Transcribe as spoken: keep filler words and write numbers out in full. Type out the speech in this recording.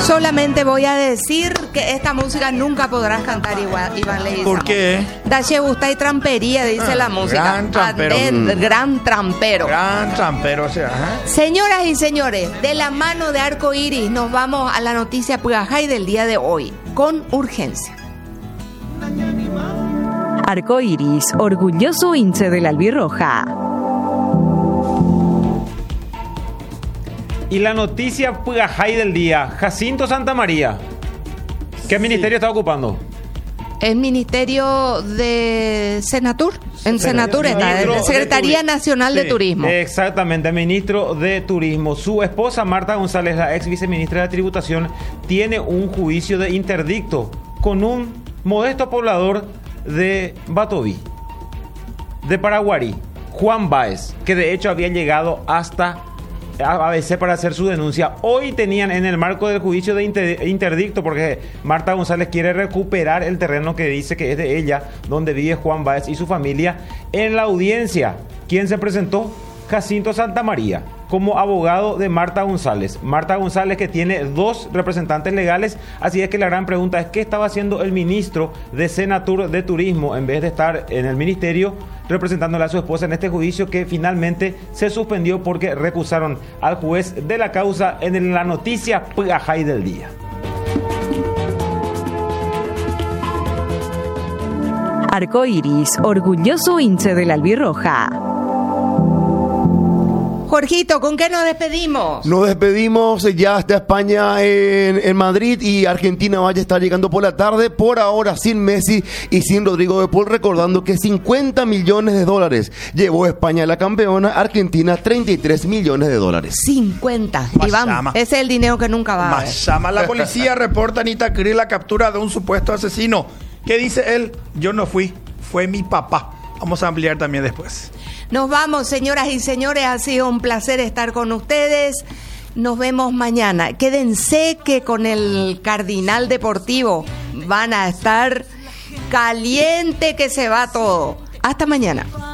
Solamente voy a decir que esta música nunca podrás cantar igual, Iván Leguizamo. ¿Por qué? Dache gusta y trampería, dice Ah, la música. gran trampero. Adent- gran trampero. Gran trampero, o sea. Ajá. Señoras y señores, de la mano de Arco Iris nos vamos a la noticia Pugajay del día de hoy, con urgencia. Arco Iris, orgulloso hincha de la albirroja. Y la noticia Pugajay del día, Jacinto Santamaría. ¿Qué ministerio está ocupando? El Ministerio de Senatur. En Senatur está, Ministro de de Secretaría Turi- Nacional de Sí, Turismo. Exactamente, ministro de Turismo. Su esposa Marta González, la ex viceministra de Tributación, tiene un juicio de interdicto con un modesto poblador de Batoví, de Paraguarí, Juan Báez, que de hecho había llegado hasta A B C para hacer su denuncia. Hoy tenían en el marco del juicio de inter- interdicto, porque Marta González quiere recuperar el terreno que dice que es de ella, donde vive Juan Báez y su familia. En la audiencia, ¿quién se presentó? Jacinto Santamaría, como abogado de Marta González. Marta González, que tiene dos representantes legales. Así es que la gran pregunta es: ¿qué estaba haciendo el ministro de Senatur de Turismo en vez de estar en el ministerio representándole a su esposa en este juicio, que finalmente se suspendió porque recusaron al juez de la causa? En la noticia Pugajay del día. Arco Iris, orgulloso hincha de la albirroja. Jorgito, ¿con qué nos despedimos? Nos despedimos, ya está España en, en Madrid y Argentina vaya a estar llegando por la tarde, por ahora sin Messi y sin Rodrigo de Paul, recordando que cincuenta millones de dólares llevó España a la campeona, Argentina treinta y tres millones de dólares. cincuenta. Más Iván, llama. ese es el dinero que nunca va a haber. Más llama. La policía reporta en Itacrí la captura de un supuesto asesino. ¿Qué dice él? Yo no fui, fue mi papá. Vamos a ampliar también después. Nos vamos, señoras y señores. Ha sido un placer estar con ustedes. Nos vemos mañana. Quédense que con el Cardinal Deportivo van a estar caliente que se va todo. Hasta mañana.